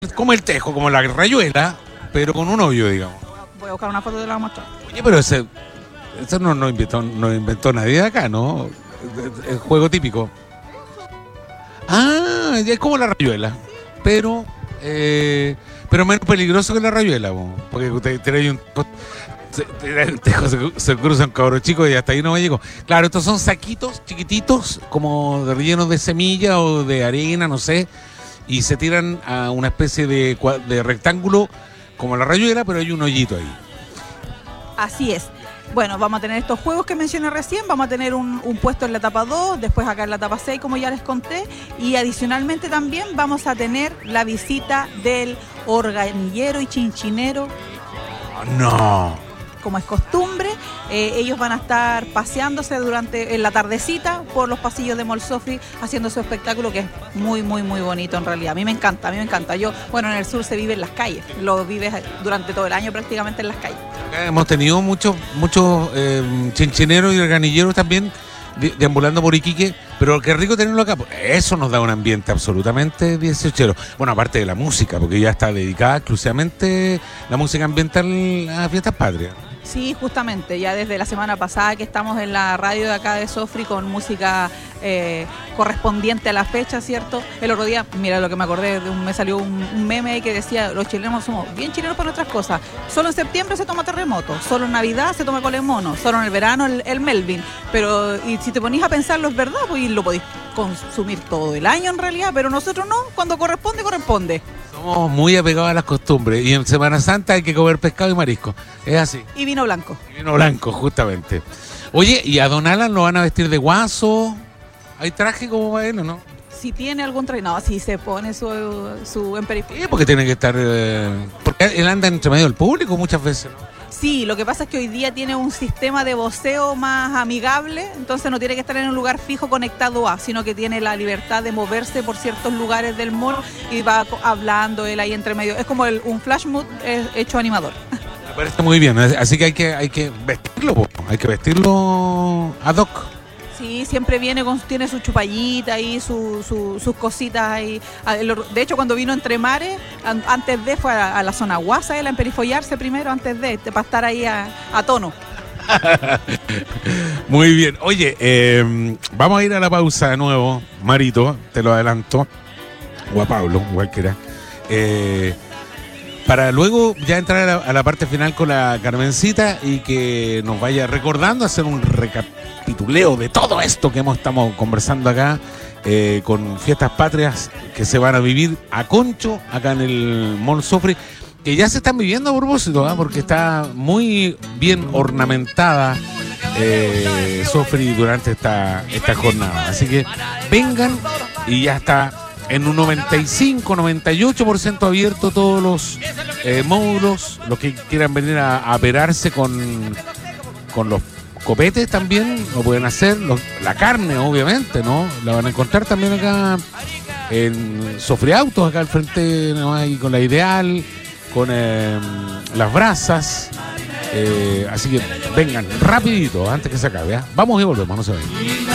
Como el tejo, como la rayuela, pero con un hoyo, digamos. Voy a buscar una foto y te la voy a mostrar. Oye, pero eso no inventó nadie de acá, ¿no? El juego típico. Ah, es como la rayuela, pero menos peligroso que la rayuela, porque usted tiene un tejo, se cruza un cabro chico y hasta ahí no me llegó. Claro, estos son saquitos chiquititos, como rellenos de semilla o de arena, no sé, y se tiran a una especie de rectángulo como la rayuela, pero hay un hoyito ahí. Así es. Bueno, vamos a tener estos juegos que mencioné recién, vamos a tener un puesto en la etapa 2, después acá en la etapa 6, como ya les conté, y adicionalmente también vamos a tener la visita del organillero y chinchinero. No. Como es costumbre, ellos van a estar paseándose en la tardecita por los pasillos de Mall Sofri haciendo su espectáculo, que es muy, muy, muy bonito en realidad. A mí me encanta. Yo, bueno, en el sur se vive en las calles, lo vives durante todo el año prácticamente en las calles. Hemos tenido muchos chinchineros y organilleros también deambulando por Iquique, pero qué rico tenerlo acá. Eso nos da un ambiente absolutamente 18ero. Bueno, aparte de la música, porque ya está dedicada exclusivamente la música ambiental a Fiestas Patrias. Sí, justamente, ya desde la semana pasada que estamos en la radio de acá de Sofri con música correspondiente a la fecha, ¿cierto? El otro día, mira lo que me acordé, me salió un meme que decía, los chilenos somos bien chilenos para nuestras cosas. Solo en septiembre se toma terremoto, solo en Navidad se toma colemono, solo en el verano el Melvin. Pero y si te ponís a pensarlo es verdad, pues lo podéis consumir todo el año en realidad, pero nosotros no, cuando corresponde. Somos muy apegados a las costumbres y en Semana Santa hay que comer pescado y marisco, es así. Y vino blanco. Y vino blanco, justamente. Oye, ¿y a Don Alan lo van a vestir de guaso? ¿Hay traje como para él o no? Si tiene algún traje, no, si se pone su emperifolio. Sí, porque tiene que estar... porque él anda entre medio del público muchas veces, ¿no? Sí, lo que pasa es que hoy día tiene un sistema de voceo más amigable, entonces no tiene que estar en un lugar fijo conectado sino que tiene la libertad de moverse por ciertos lugares del mall y va hablando él ahí entre medio. Es como un flash mood hecho animador. Me parece muy bien, así que hay que vestirlo, hay que vestirlo ad hoc. Sí, siempre tiene su chupallita ahí, sus cositas ahí. De hecho, cuando vino Entre Mares, antes fue a la zona Guasa, él a emperifollarse primero, para estar ahí a tono. Muy bien. Oye, vamos a ir a la pausa de nuevo, Marito, te lo adelanto, o a Pablo, cualquiera. Para luego ya entrar a la parte final con la Carmencita y que nos vaya recordando, hacer un recapituleo de todo esto que estamos conversando acá con Fiestas Patrias que se van a vivir a concho acá en el Mall Sofri, que ya se están viviendo a propósito, porque está muy bien ornamentada Sofri durante esta jornada. Así que vengan y ya está en un 95-98% abierto todos los módulos. Los que quieran venir a aperarse con los copetes también lo pueden hacer. La carne, obviamente, ¿no? La van a encontrar también acá en Sofri Autos, acá al frente, ¿no? Ahí con la Ideal, con las brasas. Así que vengan rapidito antes que se acabe. Vamos y volvemos, no se vayan.